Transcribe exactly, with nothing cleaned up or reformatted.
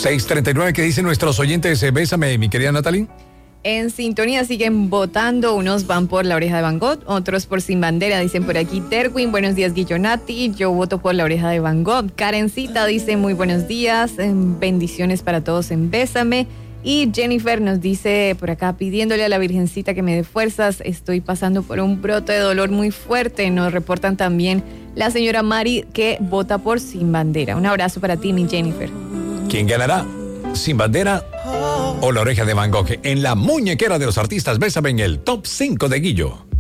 seis treinta y nueve, ¿qué dicen nuestros oyentes? Bésame, mi querida Natalie. En sintonía siguen votando, unos van por La Oreja de Van Gogh, otros por Sin Bandera, dicen por aquí Terwin, buenos días Guillonati, yo voto por La Oreja de Van Gogh. Karencita dice muy buenos días, bendiciones para todos en Bésame. Y Jennifer nos dice por acá, pidiéndole a la Virgencita que me dé fuerzas, estoy pasando por un brote de dolor muy fuerte. Nos reportan también la señora Mari que vota por Sin Bandera. Un abrazo para ti, mi Jennifer. ¿Quién ganará? ¿Sin Bandera o La Oreja de Van Gogh? En la muñequera de los artistas, Bésame en el Top cinco de Guillo.